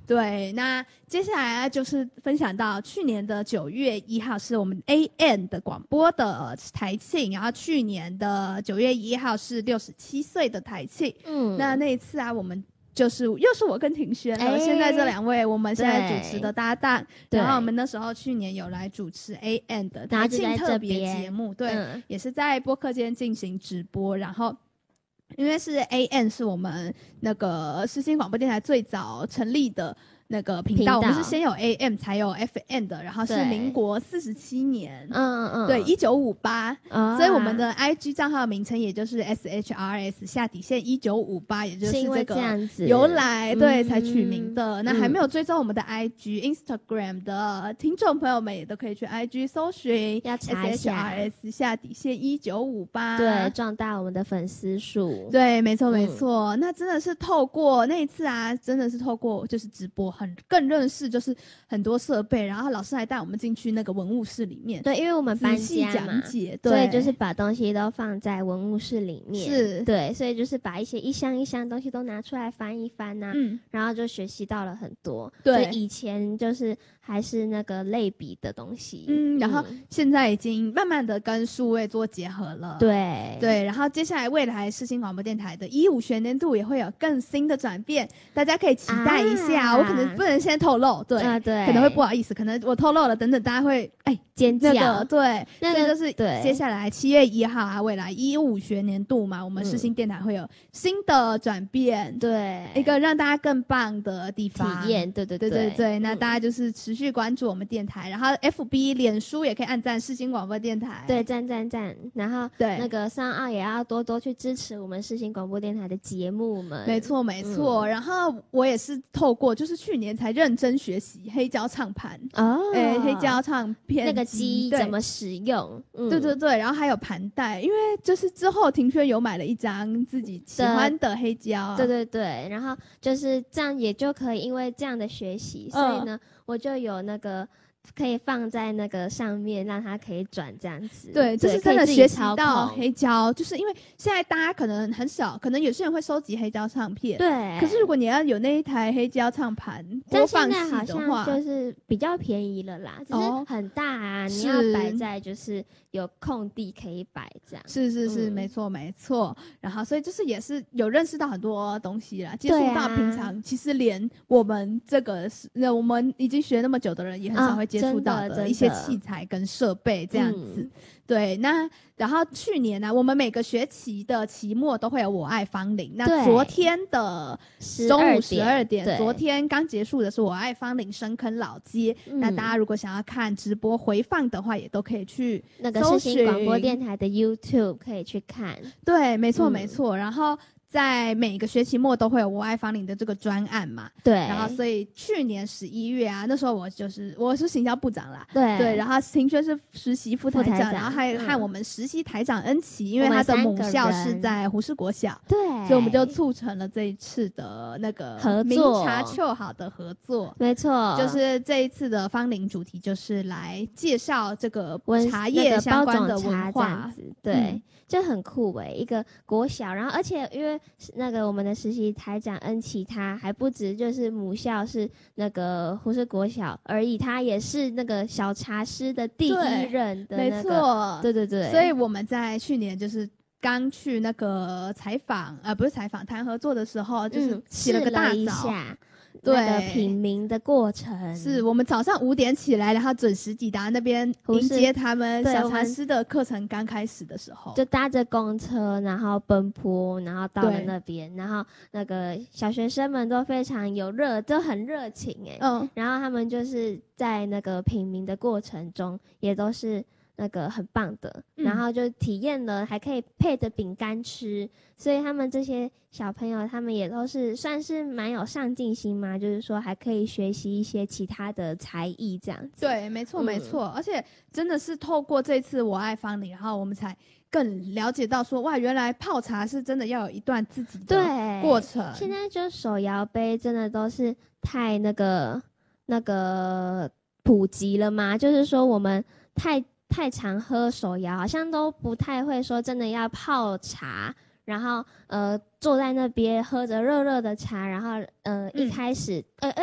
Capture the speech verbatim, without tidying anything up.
对，那接下来就是分享到去年的九月一号是我们 A M 的广播的台庆，然后去年的九月一号是六十七岁的台庆。嗯，那那一次啊，我们就是又是我跟庭轩了、欸、现在这两位我们现在主持的搭档，然后我们那时候去年有来主持 A M 的台庆特别节目，对、嗯，也是在播客间进行直播，然后因为是 A M 是我们那个世新广播电台最早成立的那个频道，频道我们是先有 A M 才有 F M 的，然后是民国四十七年，嗯嗯，对，一九五八，所以我们的 I G 账号的名称也就是 S H R S 下底线一九五八，也就是这个由来，对、嗯，才取名的。那还没有追踪我们的 I G、Instagram 的听众朋友们也都可以去 I G 搜寻，要查一下 S H R S 下底线一九五八， 对，壮大我们的粉丝数。 对，没错没错、嗯。那真的是透过那一次啊，真的是透过就是直播。很更认识就是很多设备，然后老师还带我们进去那个文物室里面， 对，因为我们搬家嘛， 讲解，对， 所以就是把东西都放在文物室里面， 是， 对，所以就是把一些一箱一箱东西都拿出来翻一翻啊，嗯，然后就学习到了很多，对，以前就是还是那个类比的东西， 嗯，然后现在已经慢慢的跟数位做结合了， 对对，然后接下来未来世新广播电台的一五学年度也会有更新的转变，大家可以期待一下，啊、我可能不能先透露，对、啊、对，可能会不好意思，可能我透露了，等等大家会哎尖叫， 那个对， 那个就是对，接下来七月一号啊，未来一五学年度嘛，我们世新电台会有新的转变， 嗯、对， 一个让大家更棒的地方体验，对对对对对对，那大家就是持续关注我们电台，然后 F B 脸书也可以按赞世新广播电台， 对，赞赞赞，然后对那个上岸也要多多去支持我们世新广播电台的节目们， 没错没错、嗯，然后我也是透过就是去年才认真学习黑胶唱盘哦，哎，黑胶唱片那个机怎么使用、 嗯？对对对，然后还有盘带，因为就是之后庭轩有买了一张自己喜欢的黑胶， 对对对，然后就是这样也就可以，因为这样的学习，所以呢，嗯、我就有那个。可以放在那个上面，让它可以转这样子。 对，就是真的学习到黑胶，就是因为现在大家可能很少，可能有些人会收集黑胶唱片。 对。 可是如果你要有那一台黑胶唱盘播放器的话， 但现在好像就是比较便宜了啦，只是很大啊，哦、你要摆在就是有空地可以摆这样。 是是是，嗯、没错没错。然后所以就是也是有认识到很多东西啦，接触到平常、啊、其实连我们这个那我们已经学那么久的人也很少会接触到的一些器材跟设备这样子、嗯、对，那然后去年呢、啊、我们每个学期的期末都会有我爱芳龄，那昨天的中午十二点昨天刚结束的是我爱芳龄深坑老街、嗯、那大家如果想要看直播回放的话也都可以去那个世新广播电台的 YouTube 可以去看， 对，没错、嗯、没错，然后在每个学期末都会有我爱芳龄的这个专案嘛， 对， 然后所以去年十一月啊，那时候我就是我是行销部长啦， 对对，然后庭轩是实习副台长， 台长然后还和我们实习台长恩琪、嗯，因为他的母校是在胡适国小， 对， 所以我们就促成了这一次的那个合作， 明察秋毫的合作， 没错， 就是这一次的芳龄主题就是来介绍这个茶叶相关的文化， 那个、对。嗯，就很酷诶、欸，一个国小，然后而且因为那个我们的实习台长恩琪，他还不止就是母校是那个胡适国小而已，他也是那个小茶师的第一任的、那个、 没错， 对对对， 所以我们在去年就是刚去那个采访，呃，不是采访谈合作的时候，就是起了个大早。 嗯，对，那个品茗的过程是我们早上五点起来，然后准时抵达那边迎接他们小茶师的课程刚开始的时候， 就搭着公车，然后奔波，然后到了那边，然后那个小学生们都非常有热，都很热情哎、欸，嗯，然后他们就是在那个品茗的过程中，也都是那个很棒的，然后就体验了，还可以配着饼干吃，所以他们这些小朋友，他们也都是算是蛮有上进心嘛，就是说还可以学习一些其他的才艺这样子。 对，没错没错、嗯，而且真的是透过这次我爱芳龄，然后我们才更了解到说，哇，原来泡茶是真的要有一段自己的过程。 现在就手摇杯真的都是太那个那个普及了嘛，就是说我们太太常喝手摇，好像都不太会说真的要泡茶，然后呃坐在那边喝着热热的茶，然后呃、嗯、一开始呃而